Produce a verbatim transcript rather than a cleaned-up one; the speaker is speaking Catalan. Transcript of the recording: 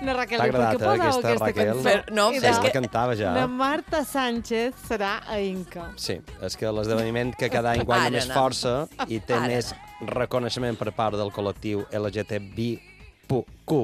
Na Raquel, T'ha i per què agradat, eh, poseu aquesta, aquesta Raquel? cançó? Però, no, I és de- La que- cantava ja. La Marta Sánchez serà a Inca. Sí, és que l'esdeveniment que cada any guanya Ara més no. força i té Ara més reconeixement per part del col·lectiu L G T B Q